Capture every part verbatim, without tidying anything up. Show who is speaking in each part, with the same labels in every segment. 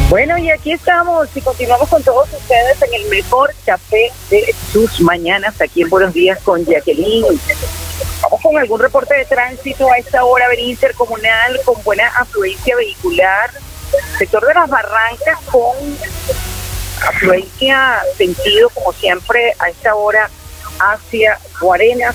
Speaker 1: Bueno, y aquí estamos y continuamos con todos ustedes en el mejor café de sus mañanas, aquí en Buenos Días con Jacqueline. Vamos con algún reporte de tránsito a esta hora, avenida Intercomunal con buena afluencia vehicular, sector de las Barrancas con afluencia sentido, como siempre, a esta hora hacia Guarenas.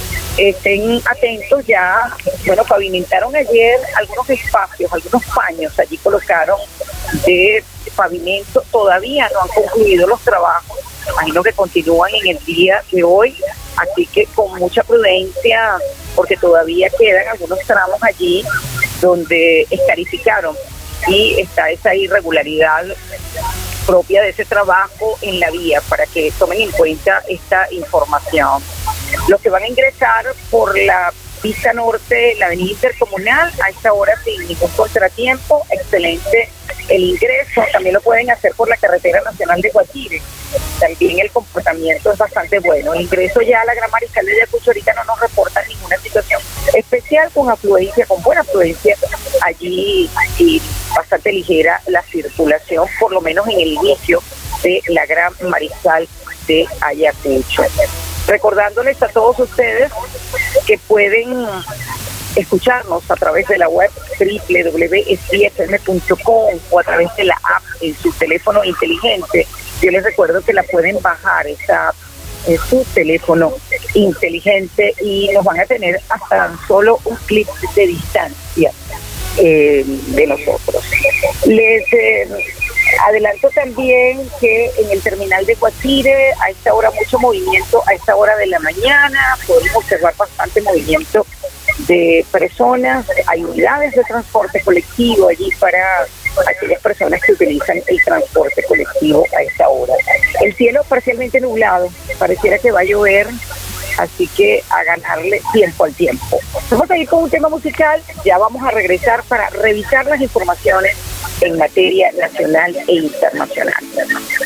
Speaker 1: Estén atentos ya, bueno, pavimentaron ayer algunos espacios, algunos paños, allí colocaron de pavimento, todavía no han concluido los trabajos, imagino que continúan en el día de hoy, así que con mucha prudencia, porque todavía quedan algunos tramos allí donde escarificaron y está esa irregularidad propia de ese trabajo en la vía, para que tomen en cuenta esta información. Los que van a ingresar por la pista norte, la avenida Intercomunal, a esta hora sin ningún contratiempo, excelente el ingreso. También lo pueden hacer por la carretera nacional de Guatire, también el comportamiento es bastante bueno. El ingreso ya a la Gran Mariscal de Ayacucho ahorita no nos reporta ninguna situación especial, con afluencia, con buena afluencia allí, y bastante ligera la circulación, por lo menos en el inicio de la Gran Mariscal de Ayacucho. Recordándoles a todos ustedes que pueden escucharnos a través de la web doble u doble u doble u punto s i f m punto com o a través de la app en su teléfono inteligente. Yo les recuerdo que la pueden bajar, esa app en su teléfono inteligente, y nos van a tener hasta tan solo un clic de distancia eh, de nosotros. Les eh, adelanto también que en el terminal de Guatire a esta hora mucho movimiento, a esta hora de la mañana podemos observar bastante movimiento de personas, hay unidades de transporte colectivo allí para aquellas personas que utilizan el transporte colectivo a esta hora. El cielo parcialmente nublado, pareciera que va a llover, así que a ganarle tiempo al tiempo. Vamos a ir con un tema musical, ya vamos a regresar para revisar las informaciones en materia nacional e internacional.